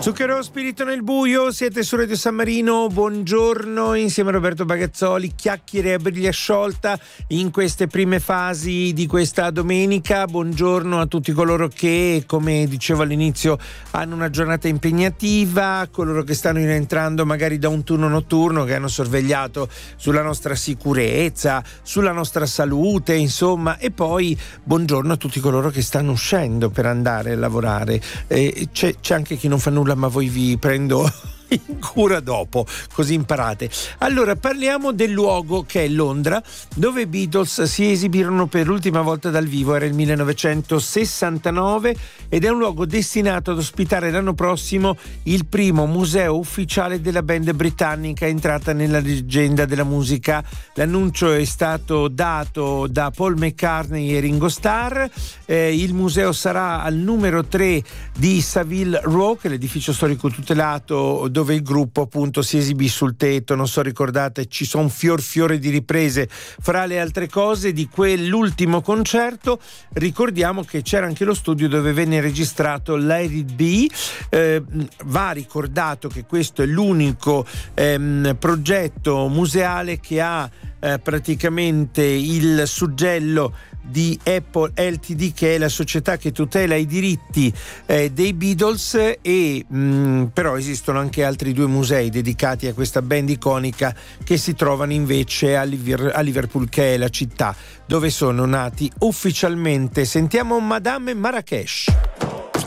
Zucchero Spirito nel buio, siete su Radio San Marino, buongiorno, insieme a Roberto Bagazzoli, chiacchiere a briglia sciolta in queste prime fasi di questa domenica. Buongiorno a tutti coloro che, come dicevo all'inizio, hanno una giornata impegnativa, coloro che stanno rientrando magari da un turno notturno, che hanno sorvegliato sulla nostra sicurezza, sulla nostra salute, insomma, e poi buongiorno a tutti coloro che stanno uscendo per andare a lavorare. C'è anche chi non fa nulla, ma voi vi prendo in cura dopo, così imparate. Allora parliamo del luogo che è Londra, dove i Beatles si esibirono per l'ultima volta dal vivo. Era il 1969 ed è un luogo destinato ad ospitare l'anno prossimo il primo museo ufficiale della band britannica entrata nella leggenda della musica. L'annuncio è stato dato da Paul McCartney e Ringo Starr. Il museo sarà al numero 3 di Savile Row, che è l'edificio storico tutelato dove il gruppo appunto si esibì sul tetto. Non so, ricordate, ci sono fiore di riprese fra le altre cose di quell'ultimo concerto. Ricordiamo che c'era anche lo studio dove venne registrato Let It Be. Va ricordato che questo è l'unico progetto museale che ha praticamente il suggello di Apple Ltd, che è la società che tutela i diritti dei Beatles, e però esistono anche altri due musei dedicati a questa band iconica che si trovano invece a Liverpool, che è la città dove sono nati ufficialmente. Sentiamo Madame Marrakesh.